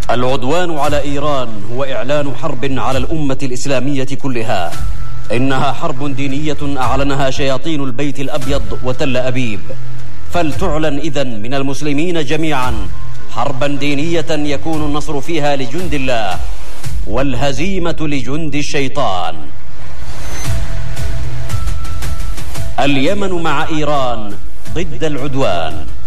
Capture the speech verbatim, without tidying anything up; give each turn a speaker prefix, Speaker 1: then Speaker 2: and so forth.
Speaker 1: العدوان على إيران هو إعلان حرب على الأمة الإسلامية كلها. إنها حرب دينية أعلنها شياطين البيت الأبيض وتل أبيب، فلتعلن إذن من المسلمين جميعا حربا دينية يكون النصر فيها لجند الله والهزيمة لجند الشيطان. اليمن مع إيران ضد العدوان.